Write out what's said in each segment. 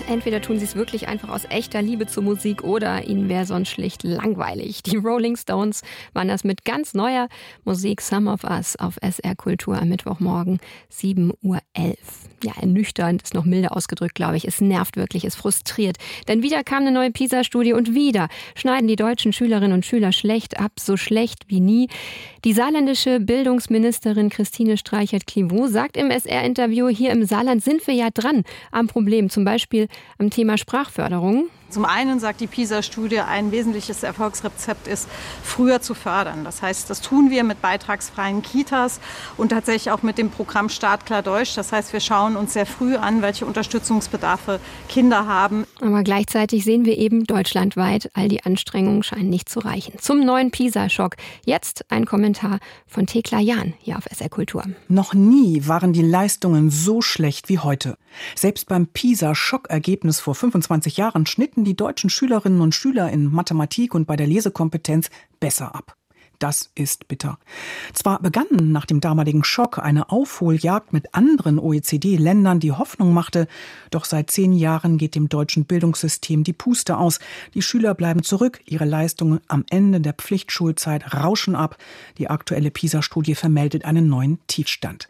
Entweder tun sie es wirklich einfach aus echter Liebe zur Musik oder ihnen wäre sonst schlicht langweilig. Die Rolling Stones waren das mit ganz neuer Musik Some of Us auf SR Kultur am Mittwochmorgen 7:11 Uhr. Ja, ernüchternd ist noch milder ausgedrückt, glaube ich. Es nervt wirklich, es frustriert. Denn wieder kam eine neue PISA-Studie und wieder schneiden die deutschen Schülerinnen und Schüler schlecht ab, so schlecht wie nie. Die saarländische Bildungsministerin Christine Streichert-Clivaux sagt im SR-Interview, hier im Saarland sind wir ja dran am Problem, zum Beispiel am Thema Sprachförderung. Zum einen sagt die PISA-Studie, ein wesentliches Erfolgsrezept ist, früher zu fördern. Das heißt, das tun wir mit beitragsfreien Kitas und tatsächlich auch mit dem Programm Startklar Deutsch. Das heißt, wir schauen uns sehr früh an, welche Unterstützungsbedarfe Kinder haben. Aber gleichzeitig sehen wir eben deutschlandweit, all die Anstrengungen scheinen nicht zu reichen. Zum neuen PISA-Schock. Jetzt ein Kommentar von Thekla Jahn hier auf SR Kultur. Noch nie waren die Leistungen so schlecht wie heute. Selbst beim PISA-Schockergebnis vor 25 Jahren schnitten die deutschen Schülerinnen und Schüler in Mathematik und bei der Lesekompetenz besser ab. Das ist bitter. Zwar begann nach dem damaligen Schock eine Aufholjagd mit anderen OECD-Ländern, die Hoffnung machte, doch seit 10 Jahren geht dem deutschen Bildungssystem die Puste aus. Die Schüler bleiben zurück, ihre Leistungen am Ende der Pflichtschulzeit rauschen ab. Die aktuelle PISA-Studie vermeldet einen neuen Tiefstand.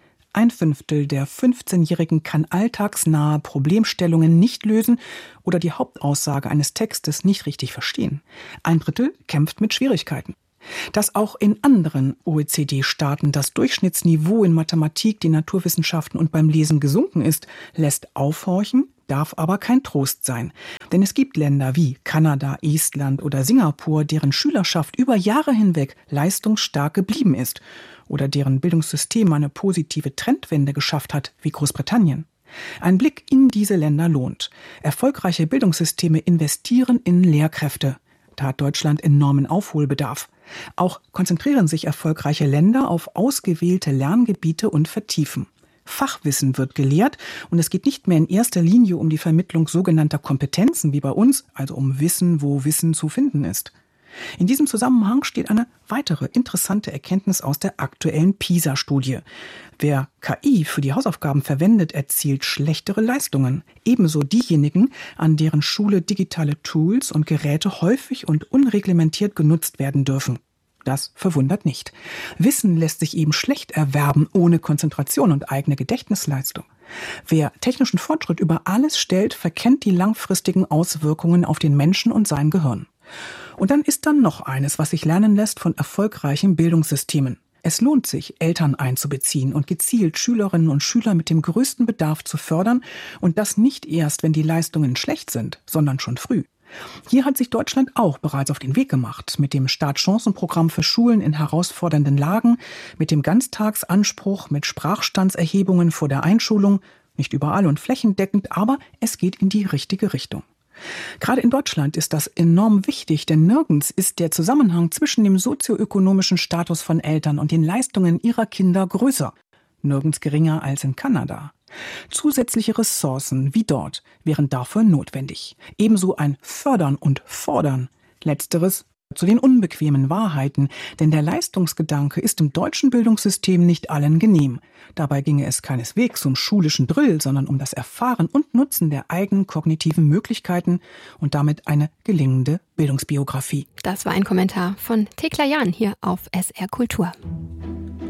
1/5 der 15-Jährigen kann alltagsnahe Problemstellungen nicht lösen oder die Hauptaussage eines Textes nicht richtig verstehen. 1/3 kämpft mit Schwierigkeiten. Dass auch in anderen OECD-Staaten das Durchschnittsniveau in Mathematik, den Naturwissenschaften und beim Lesen gesunken ist, lässt aufhorchen, darf aber kein Trost sein. Denn es gibt Länder wie Kanada, Estland oder Singapur, deren Schülerschaft über Jahre hinweg leistungsstark geblieben ist oder deren Bildungssystem eine positive Trendwende geschafft hat, wie Großbritannien. Ein Blick in diese Länder lohnt. Erfolgreiche Bildungssysteme investieren in Lehrkräfte. Da hat Deutschland enormen Aufholbedarf. Auch konzentrieren sich erfolgreiche Länder auf ausgewählte Lerngebiete und vertiefen. Fachwissen wird gelehrt und es geht nicht mehr in erster Linie um die Vermittlung sogenannter Kompetenzen wie bei uns, also um Wissen, wo Wissen zu finden ist. In diesem Zusammenhang steht eine weitere interessante Erkenntnis aus der aktuellen PISA-Studie. Wer KI für die Hausaufgaben verwendet, erzielt schlechtere Leistungen. Ebenso diejenigen, an deren Schule digitale Tools und Geräte häufig und unreglementiert genutzt werden dürfen. Das verwundert nicht. Wissen lässt sich eben schlecht erwerben ohne Konzentration und eigene Gedächtnisleistung. Wer technischen Fortschritt über alles stellt, verkennt die langfristigen Auswirkungen auf den Menschen und sein Gehirn. Und dann ist da noch eines, was sich lernen lässt von erfolgreichen Bildungssystemen. Es lohnt sich, Eltern einzubeziehen und gezielt Schülerinnen und Schüler mit dem größten Bedarf zu fördern und das nicht erst, wenn die Leistungen schlecht sind, sondern schon früh. Hier hat sich Deutschland auch bereits auf den Weg gemacht, mit dem Startchancenprogramm für Schulen in herausfordernden Lagen, mit dem Ganztagsanspruch, mit Sprachstandserhebungen vor der Einschulung, nicht überall und flächendeckend, aber es geht in die richtige Richtung. Gerade in Deutschland ist das enorm wichtig, denn nirgends ist der Zusammenhang zwischen dem sozioökonomischen Status von Eltern und den Leistungen ihrer Kinder größer. Nirgends geringer als in Kanada. Zusätzliche Ressourcen wie dort wären dafür notwendig. Ebenso ein Fördern und Fordern. Letzteres zu den unbequemen Wahrheiten, denn der Leistungsgedanke ist im deutschen Bildungssystem nicht allen genehm. Dabei ginge es keineswegs um schulischen Drill, sondern um das Erfahren und Nutzen der eigenen kognitiven Möglichkeiten und damit eine gelingende Bildungsbiografie. Das war ein Kommentar von Thekla Jahn hier auf SR Kultur.